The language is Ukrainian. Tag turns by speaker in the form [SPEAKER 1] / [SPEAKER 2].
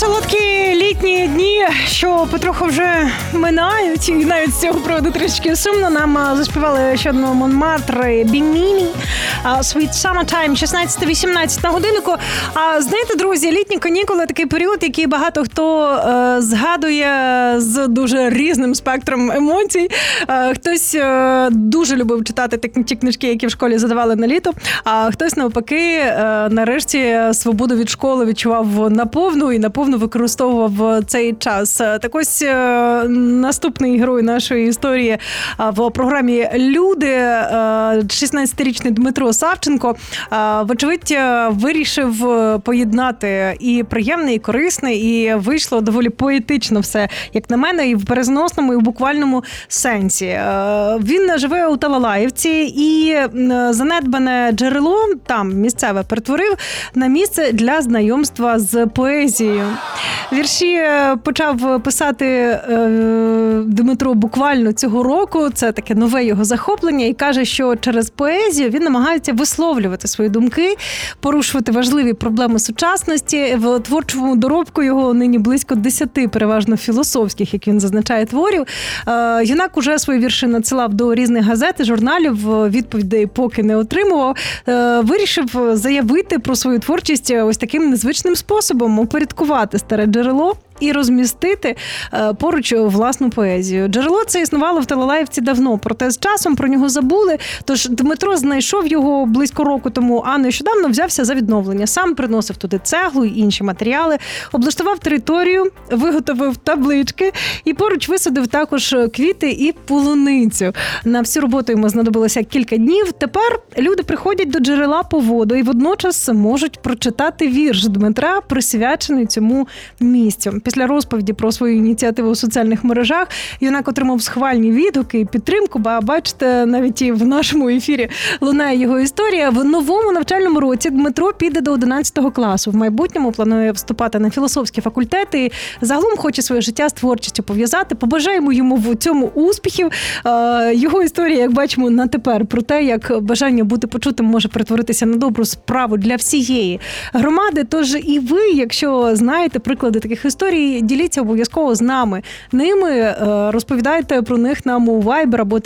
[SPEAKER 1] солодкі літні дні, що потроху вже минають, і навіть з цього приводу трішки сумно. Нам заспівали ще одного Монмартри Біміні, Sweet Summertime, 16-18 на годиннику. А знаєте, друзі, літні канікули – такий період, який багато хто згадує з дуже різним спектром емоцій. Хтось дуже любив читати ті книжки, які в школі задавали на літо, а хтось навпаки нарешті свободу від школи відчував наповну і наповну використовував цей час. Так ось наступний герой нашої історії в програмі «Люди», 16-річний Дмитро Савченко, вочевидь, вирішив поєднати і приємне, і корисне, і вийшло доволі поетично все, як на мене, і в переносному, і в буквальному сенсі. Він живе у Талалаївці і занедбане джерело, там місцеве, перетворив на місце для знайомства з поезією. Вірші почав писати Дмитро буквально цього року, це таке нове його захоплення, і каже, що через поезію він намагається висловлювати свої думки, порушувати важливі проблеми сучасності. В творчому доробку його нині близько 10 переважно філософських, як він зазначає, творів. Юнак уже свої вірші надсилав до різних газет і журналів, відповідей поки не отримував. Вирішив заявити про свою творчість ось таким незвичним способом, упорядкувати старе джерело і розмістити поруч власну поезію. Джерело це існувало в Талалаївці давно, проте з часом про нього забули, тож Дмитро знайшов його близько року тому, а нещодавно взявся за відновлення. Сам приносив туди цеглу і інші матеріали, облаштував територію, виготовив таблички і поруч висадив також квіти і полуницю. На всю роботу йому знадобилося кілька днів. Тепер люди приходять до джерела по воду і водночас можуть прочитати вірш Дмитра, присвячений цьому місцю. Після розповіді про свою ініціативу у соціальних мережах юнак отримав схвальні відгуки і підтримку, бо, бачите, навіть і в нашому ефірі лунає його історія. В новому навчальному році Дмитро піде до 11 класу. В майбутньому планує вступати на філософські факультети і загалом хоче своє життя з творчістю пов'язати. Побажаємо йому в цьому успіхів. Його історія, як бачимо, на тепер про те, як бажання бути почутим може перетворитися на добру справу для всієї громади. Тож і ви, якщо знаєте приклади таких історій, діліться обов'язково з нами. Ними розповідайте про них нам у Viber або